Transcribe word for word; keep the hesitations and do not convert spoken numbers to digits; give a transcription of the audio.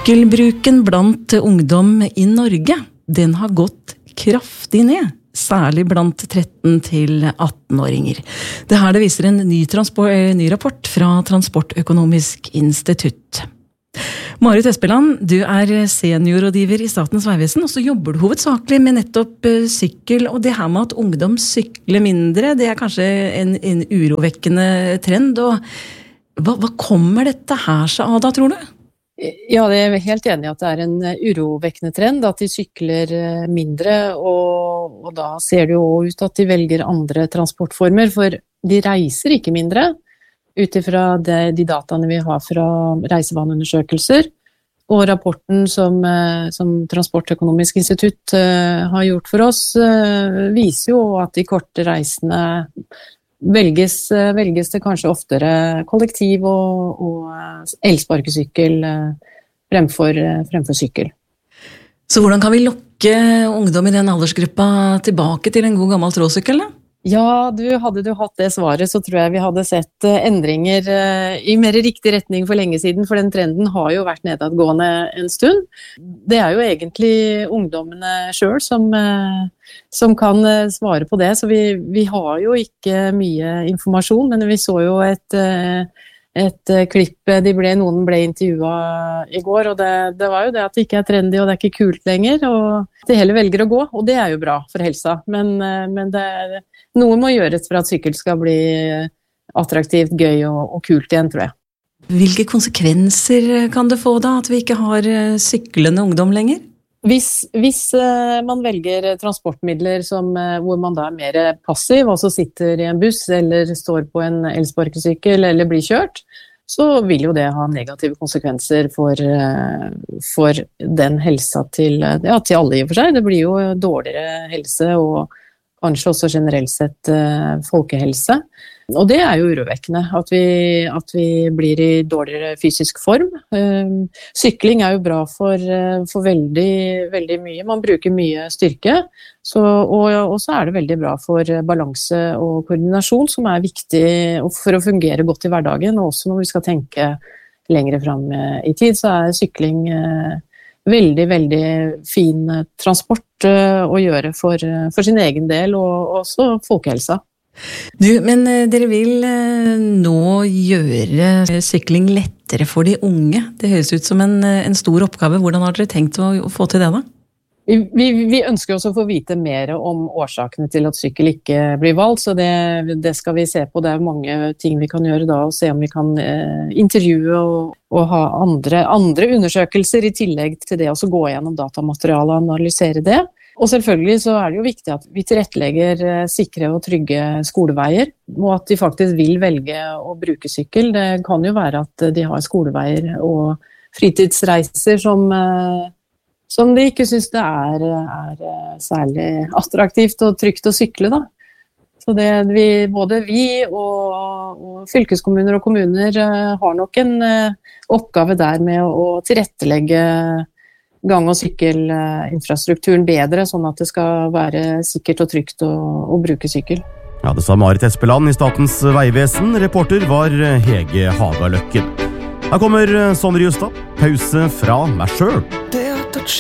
Sykkelbruken blant ungdom i Norge, den har gått kraftig ned, særlig blant tretten til atten-åringer. Det her det viser en ny, ny rapport fra Transportøkonomisk institutt. Marit Espeland, du er seniorrådgiver i Statens vegvesen, og så jobber du hovedsakelig med nettopp sykkel, og det her med at ungdom sykler mindre, det er kanskje en, en urovekkende trend, og hva, hva kommer dette her seg av da, tror du? Ja, jeg er helt enig i at det er en urovekkende trend, at de sykler mindre, og, og da ser det jo ut at de velger andre transportformer, for de reiser ikke mindre, utifra de, de dataene vi har fra reisevaneundersøkelser, og rapporten som, som Transportøkonomisk institutt uh, har gjort for oss, uh, viser jo at de korte reisene velges, velges det kanskje oftere kollektiv og, og elsparkesykkel fremfor, fremfor sykkel. Så hvordan kan vi lokke ungdom i den aldersgruppa tilbake til en god gammel tråsykkel da? Ja, du, hadde du hatt det svaret, så tror jeg vi hadde sett endringer i mer riktig retning for lenge siden, for den trenden har jo vært nedadgående en stund. Det er jo egentlig ungdommene selv som, som kan svare på det, så vi, vi har jo ikke mye informasjon, men vi så jo et, et klipp, de ble, noen ble intervjuet i går, og det, det var jo det at det ikke er trendy, og det er ikke kult lenger, og de heller velger å gå, og det er jo bra for helsa, men, men det er noe må gjøres for at sykkel skal bli attraktivt, gøy og, og kult igjen, tror jeg. Hvilke konsekvenser kan det få da, at vi ikke har syklende ungdom lenger? Hvis, hvis uh, man velger transportmidler som, uh, hvor man da er mer passiv, og så sitter i en buss, eller står på en elsparkesykkel, eller blir kjørt, så vil jo det ha negative konsekvenser for, uh, for den helsa til, ja, til alle i og for seg. Det blir jo dårligere helse og kanskje også generelt sett uh, folkehelse. Og det er jo urovekkende, at vi, at vi blir i dårligere fysisk form. Uh, sykling er jo bra for, uh, for veldig, veldig mye. Man bruker mye styrke, så, og, og så er det veldig bra for balanse og koordinasjon, som er viktig for å fungere godt i hverdagen, og også når vi skal tenke lengre frem uh, i tid, så er sykling uh, veldig, veldig fin transport uh, å gjøre for, uh, for sin egen del, og også folkehelsa. Du, men uh, dere vil uh, nå gjøre sykling lettere for de unge. Det høres ut som en, en stor oppgave. Hvordan har dere tenkt å, å få til det da? Vi, vi, vi ønsker også å få vite mer om årsakene til at sykkel ikke blir valgt, så det, det skal vi se på. Det er mange ting vi kan gjøre da, og se om vi kan eh, intervjue og, og ha andre, andre undersøkelser i tillegg til det, og så gå gjennom datamaterialet og analysere det. Og selvfølgelig så er det jo viktig at vi tilrettelegger eh, sikre og trygge skoleveier, og at de faktisk vil velge å bruke sykkel. Det kan jo være at de har skoleveier og fritidsreiser som eh, som de ikke synes det er, er særlig attraktivt og trygt å sykle da. Så det, vi, både vi og, og fylkeskommuner og kommuner har nok en oppgave der med å tilrettelegge gang- og sykkelinfrastrukturen bedre, sånn at det skal være sikkert og trygt å, å bruke sykkel. Ja, det sa Marit Espeland i Statens vegvesen. Reporter var Hege Hagaløkken. Her kommer Sondre Justad. Pause fra meg selv.